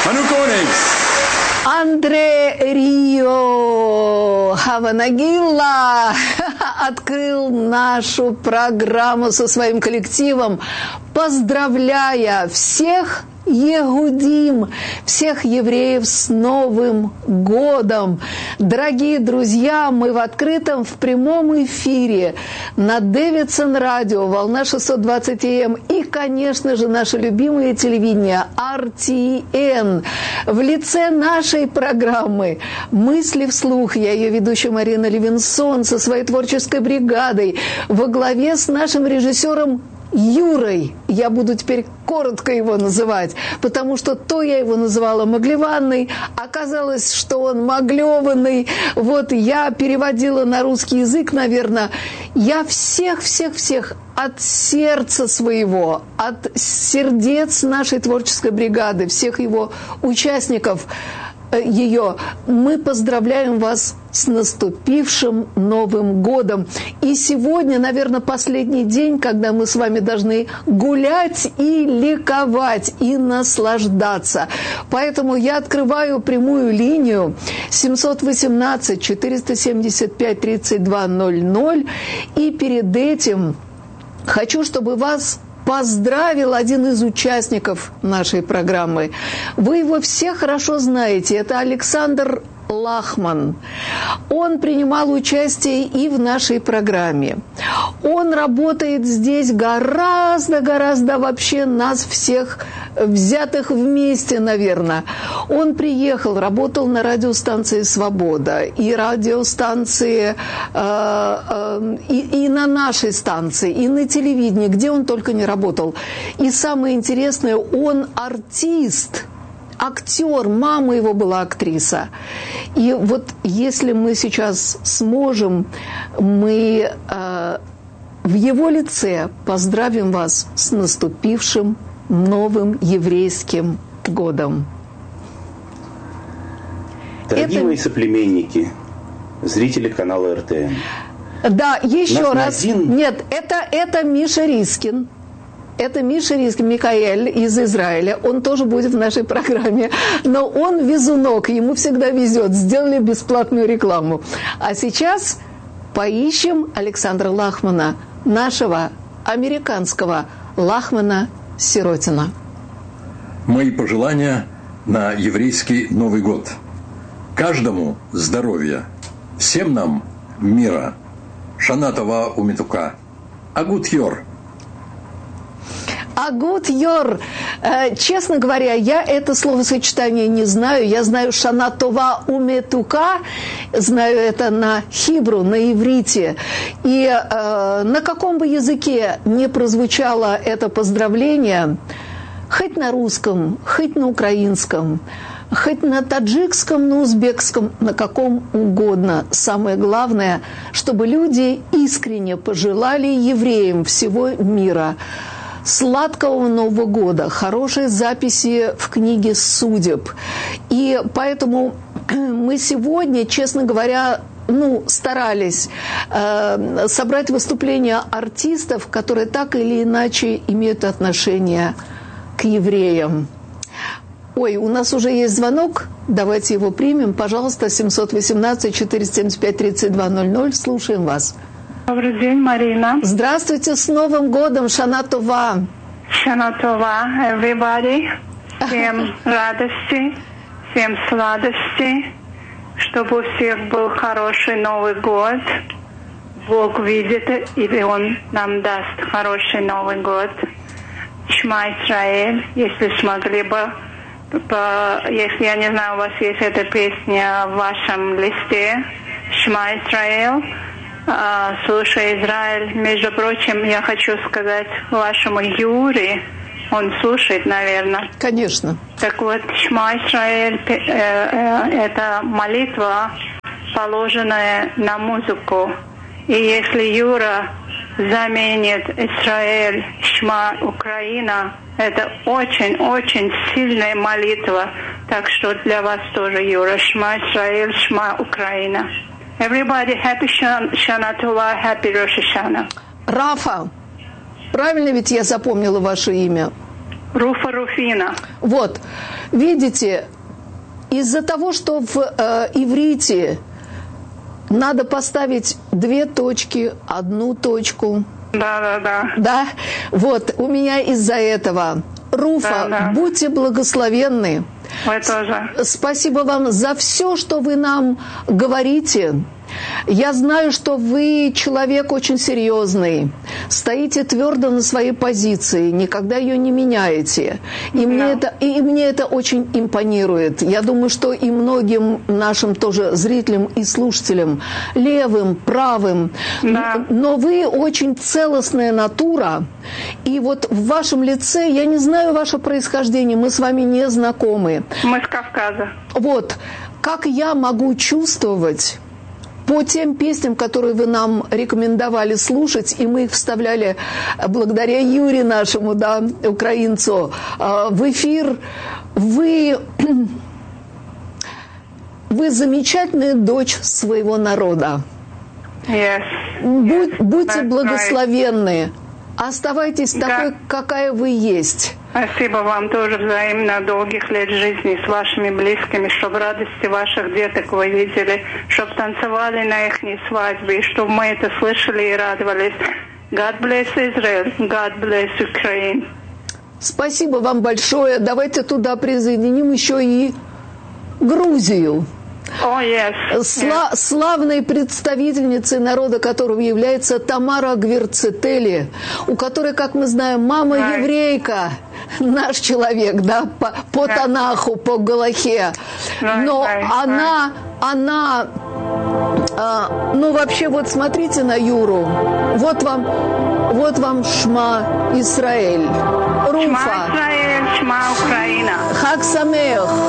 Андре Рио Хаванагилла открыл нашу программу со своим коллективом, поздравляя всех Егудим, всех евреев с Новым годом. Дорогие друзья, мы в открытом, в прямом эфире на Дэвидсон радио, волна 620 АМ и, конечно же, наше любимое телевидение RTN. В лице нашей программы «Мысли вслух» я ее ведущая Марина Левинсон со своей творческой бригадой во главе с нашим режиссером Юрой. Я буду теперь коротко его называть, потому что то я его называла Маглеванной, оказалось, что он Маглеванный. Вот я переводила на русский язык, наверное. Я всех от сердца своего, от сердец нашей творческой бригады, всех его участников ее, мы поздравляем вас с наступившим Новым годом. И сегодня, наверное, последний день, когда мы с вами должны гулять и ликовать, и наслаждаться. Поэтому я открываю прямую линию 718-475-3200. И перед этим хочу, чтобы вас поздравил один из участников нашей программы. Вы его все хорошо знаете. Это Александр Лахман. Он принимал участие и в нашей программе. Он работает здесь гораздо вообще нас всех взятых вместе, наверное. Он приехал, работал на радиостанции «Свобода» и радиостанции, и на нашей станции, и на телевидении, где он только не работал. И самое интересное, он артист, актер, мама его была актриса. И вот если мы сейчас сможем, мы в его лице поздравим вас с наступившим Новым еврейским годом. Дорогие мои соплеменники, зрители канала РТН. Да, еще раз. Нет, это Миша Рискин. Это Миша Рискин, Микаэль из Израиля. Он тоже будет в нашей программе. Но он везунок, ему всегда везет. Сделали бесплатную рекламу. А сейчас поищем Александра Лахмана, нашего американского Лахмана-Сиротина. Мои пожелания на еврейский Новый год. Каждому здоровья, всем нам мира. Шана Това Умитука. Агут Йор. Агут Йор. Честно говоря, я это словосочетание не знаю. Я знаю Шана Това Уметука, знаю это на хибру, на иврите. И на каком бы языке не прозвучало это поздравление, хоть на русском, хоть на украинском, хоть на таджикском, на узбекском, на каком угодно. Самое главное, чтобы люди искренне пожелали евреям всего мира сладкого Нового года, хорошие записи в книге судеб. И поэтому мы сегодня, честно говоря, старались собрать выступления артистов, которые так или иначе имеют отношение к евреям. Ой, у нас уже есть звонок, давайте его примем. Пожалуйста, 718-475-3200, слушаем вас. Добрый день, Марина. Здравствуйте, с Новым годом, Шана Това. Шана Това, everybody. Всем радости, всем сладости, чтобы у всех был хороший Новый год. Бог видит, и Он нам даст хороший Новый год. Шма Исраэль, если смогли бы, если, я не знаю, у вас есть эта песня в вашем листе, Шма Исраэль, слушай, Израиль. Между прочим, я хочу сказать вашему Юре, он слушает, наверное. Конечно. Так вот, Шма Исраэль, это молитва, положенная на музыку. И если Юра заменит Израиль, Шма Украина, это очень сильная молитва. Так что для вас тоже, Юра, Шма Исраиль, Шма Украина. Everybody, happy Shana Tova, happy Rosh Hashanah. Рафа, правильно ведь я запомнила ваше имя? Руфа Руфина. Вот, видите, из-за того, что в иврите надо поставить 2 точки, 1 точку. Да. Да, вот, у меня из-за этого. Руфа, будьте благословенны. Вы тоже. Спасибо вам за все, что вы нам говорите. Я знаю, что вы человек очень серьезный, стоите твердо на своей позиции, никогда ее не меняете. И мне это очень импонирует. Я думаю, что и многим нашим тоже зрителям и слушателям, левым, правым. Да. Но вы очень целостная натура. И вот в вашем лице, я не знаю ваше происхождение, мы с вами не знакомы. Мы с Кавказа. Вот, как я могу чувствовать по тем песням, которые вы нам рекомендовали слушать, и мы их вставляли благодаря Юре нашему, да, украинцу, в эфир. Вы замечательная дочь своего народа. Yes. Будьте благословенны. Оставайтесь такой, какая вы есть. Спасибо вам тоже взаимно, долгих лет жизни с вашими близкими, чтобы радости ваших деток вы видели, чтобы танцевали на их свадьбе, и чтобы мы это слышали и радовались. God bless Israel, God bless Ukraine. Спасибо вам большое. Давайте туда присоединим еще и Грузию. Oh, yes. Славной представительницей народа, которого является Тамара Гвирцетели, у которой, как мы знаем, мама еврейка, наш человек, да, по Танаху, по Галахе. Но она, ну вообще, вот смотрите на Юру. Вот вам Шма Исраэль. Руфа. Шма Исраэль, Шма Украина. Хаг Самех.